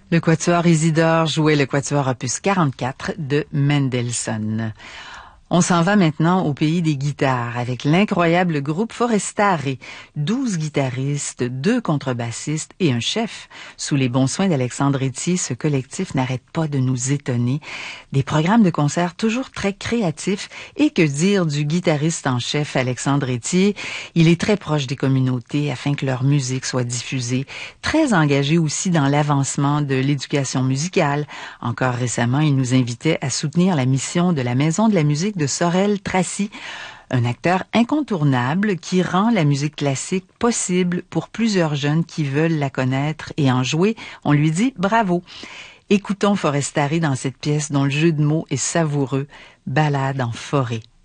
Le quatuor Isidore jouait le quatuor opus 44 de Mendelssohn. On s'en va maintenant au pays des guitares avec l'incroyable groupe Forestare. 12 guitaristes, 2 contrebassistes et un chef. Sous les bons soins d'Alexandre Etier, ce collectif n'arrête pas de nous étonner. Des programmes de concerts toujours très créatifs et que dire du guitariste en chef Alexandre Etier. Il est très proche des communautés afin que leur musique soit diffusée. Très engagé aussi dans l'avancement de l'éducation musicale. Encore récemment, il nous invitait à soutenir la mission de la Maison de la musique de Sorel-Tracy, un acteur incontournable qui rend la musique classique possible pour plusieurs jeunes qui veulent la connaître et en jouer. On lui dit bravo. Écoutons Forestare dans cette pièce dont le jeu de mots est savoureux, Ballade en forêt.